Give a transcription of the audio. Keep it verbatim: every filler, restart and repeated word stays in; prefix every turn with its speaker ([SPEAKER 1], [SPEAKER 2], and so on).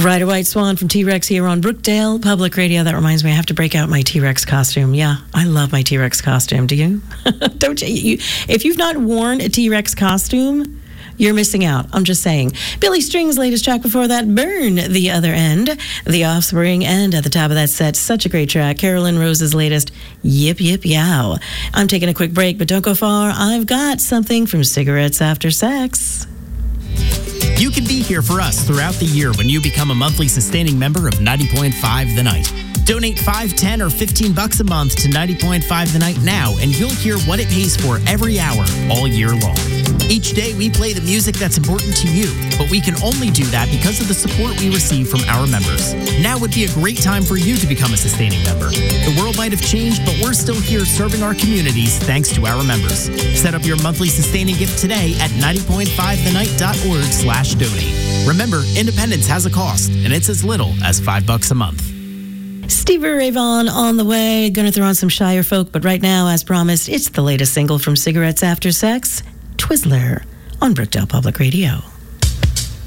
[SPEAKER 1] Ryder White Swan from T-Rex here on Brookdale Public Radio. That reminds me, I have to break out my T-Rex costume. Yeah, I love my T-Rex costume. Do you? Don't you? you? If you've not worn a T-Rex costume, you're missing out. I'm just saying. Billy String's latest track before that, Burn the Other End, The Offspring, and at the top of that set, such a great track, Carolyn Rose's latest, Yip Yip Yow. I'm taking a quick break, but don't go far. I've got something from Cigarettes After Sex.
[SPEAKER 2] You can be here for us throughout the year when you become a monthly sustaining member of ninety point five The Night. Donate five, ten, or fifteen bucks a month to ninety point five The Night now, and you'll hear what it pays for every hour, all year long. Each day, we play the music that's important to you, but we can only do that because of the support we receive from our members. Now would be a great time for you to become a sustaining member. The world might have changed, but we're still here serving our communities thanks to our members. Set up your monthly sustaining gift today at ninety point five the night dot org slash donate. Remember, independence has a cost, and it's as little as five bucks a month.
[SPEAKER 1] Stevie Ray Vaughan on the way. Gonna throw on some Shire folk, but right now, as promised, it's the latest single from Cigarettes After Sex, Twizzler, on Brookdale Public Radio.